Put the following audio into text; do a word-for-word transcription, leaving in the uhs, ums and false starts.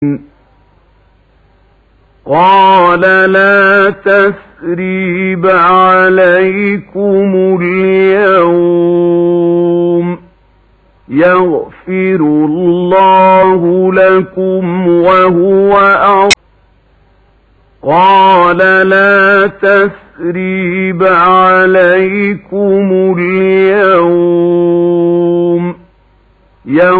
قال لا تثريب عليكم اليوم يغفر الله لكم وهو أرحم. قال لا تثريب عليكم اليوم